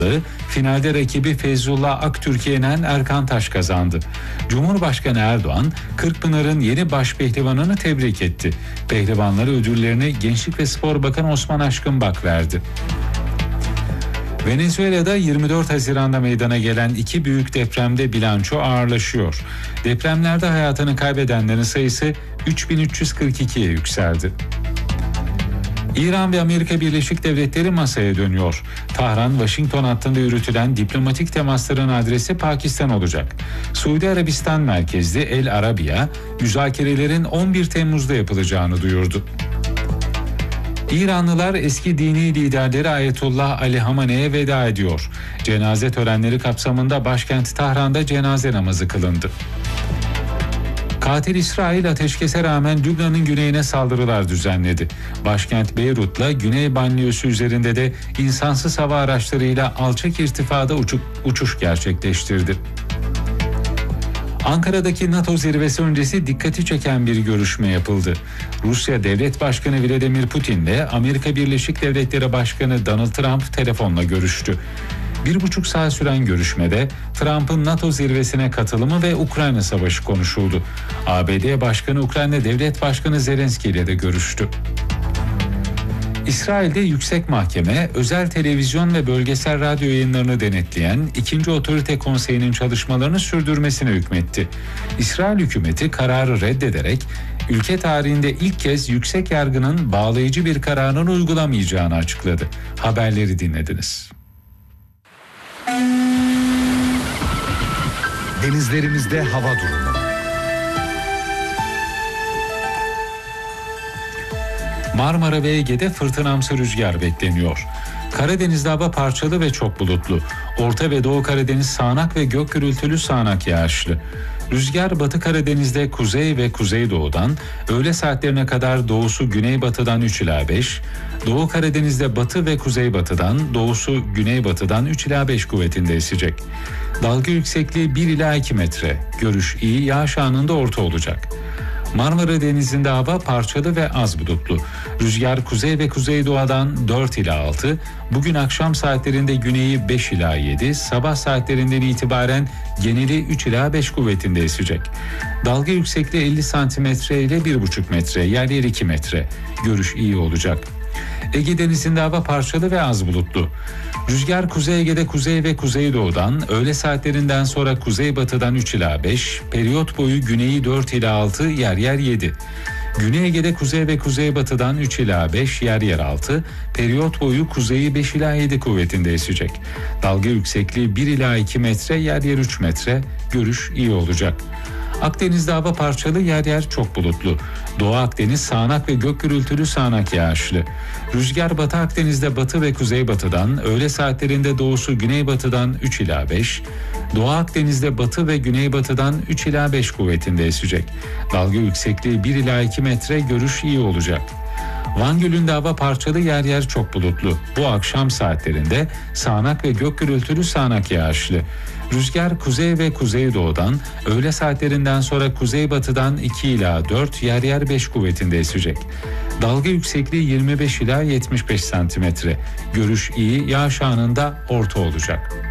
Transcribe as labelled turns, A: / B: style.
A: finalde rakibi Feyzullah Aktürk'ü yenen Erkan Taş kazandı. Cumhurbaşkanı Erdoğan, Kırkpınar'ın yeni baş pehlivanını tebrik etti. Pehlivanlara ödüllerini Gençlik ve Spor Bakanı Osman Aşkınbak verdi. Venezuela'da 24 Haziran'da meydana gelen iki büyük depremde bilanço ağırlaşıyor. Depremlerde hayatını kaybedenlerin sayısı 3342'ye yükseldi. İran ve Amerika Birleşik Devletleri masaya dönüyor. Tahran-Washington hattında yürütülen diplomatik temasların adresi Pakistan olacak. Suudi Arabistan merkezli El Arabiya, müzakerelerin 11 Temmuz'da yapılacağını duyurdu. İranlılar eski dini liderleri Ayetullah Ali Hamene'ye veda ediyor. Cenaze törenleri kapsamında başkent Tahran'da cenaze namazı kılındı. Katil İsrail ateşkese rağmen Lübnan'ın güneyine saldırılar düzenledi. Başkent Beyrut'la Güney Banliyösü üzerinde de insansız hava araçlarıyla alçak irtifada uçuş gerçekleştirdi. Ankara'daki NATO zirvesi öncesi dikkati çeken bir görüşme yapıldı. Rusya Devlet Başkanı Vladimir Putin ile Amerika Birleşik Devletleri Başkanı Donald Trump telefonla görüştü. 1,5 saat süren görüşmede Trump'ın NATO zirvesine katılımı ve Ukrayna savaşı konuşuldu. ABD Başkanı Ukrayna Devlet Başkanı Zelenski ile de görüştü. İsrail'de Yüksek Mahkeme, özel televizyon ve bölgesel radyo yayınlarını denetleyen 2. Otorite Konseyi'nin çalışmalarını sürdürmesine hükmetti. İsrail hükümeti kararı reddederek, ülke tarihinde ilk kez yüksek yargının bağlayıcı bir kararını uygulamayacağını açıkladı. Haberleri dinlediniz.
B: Denizlerimizde hava durumu.
A: Marmara ve Ege'de fırtınamsı rüzgar bekleniyor. Karadeniz'de hava parçalı ve çok bulutlu. Orta ve Doğu Karadeniz sağanak ve gök gürültülü sağanak yağışlı. Rüzgar Batı Karadeniz'de kuzey ve kuzeydoğudan, öğle saatlerine kadar doğusu güneybatıdan 3 ila 5, Doğu Karadeniz'de batı ve kuzeybatıdan, doğusu güneybatıdan 3 ila 5 kuvvetinde esecek. Dalga yüksekliği 1 ila 2 metre. Görüş iyi, yağış anında orta olacak. Marmara Denizi'nde hava parçalı ve az bulutlu. Rüzgar kuzey ve kuzeydoğudan 4 ila 6, bugün akşam saatlerinde güneyi 5 ila 7, sabah saatlerinden itibaren geneli 3 ila 5 kuvvetinde esecek. Dalga yüksekliği 50 santimetre ile 1,5 metre, yer yer 2 metre. Görüş iyi olacak. Ege Denizi'nde hava parçalı ve az bulutlu. Rüzgar Kuzey Ege'de kuzey ve kuzeydoğudan, öğle saatlerinden sonra kuzeybatıdan 3 ila 5, periyot boyu güneyi 4 ila 6, yer yer 7. Güney Ege'de kuzey ve kuzeybatıdan 3 ila 5, yer yer 6, periyot boyu kuzeyi 5 ila 7 kuvvetinde esecek. Dalga yüksekliği 1 ila 2 metre, yer yer 3 metre, görüş iyi olacak. Akdeniz'de hava parçalı, yer yer çok bulutlu. Doğu Akdeniz sağanak ve gök gürültülü sağanak yağışlı. Rüzgar Batı Akdeniz'de batı ve kuzeybatıdan, öğle saatlerinde doğusu güneybatıdan 3 ila 5, Doğu Akdeniz'de batı ve güneybatıdan 3 ila 5 kuvvetinde esecek. Dalga yüksekliği 1 ila 2 metre, görüş iyi olacak. Van Gölü'nde hava parçalı, yer yer çok bulutlu. Bu akşam saatlerinde sağanak ve gök gürültülü sağanak yağışlı. Rüzgar kuzey ve kuzeydoğudan, öğle saatlerinden sonra kuzeybatıdan 2 ila 4, yer yer 5 kuvvetinde esecek. Dalga yüksekliği 25 ila 75 santimetre. Görüş iyi, yağış anında orta olacak.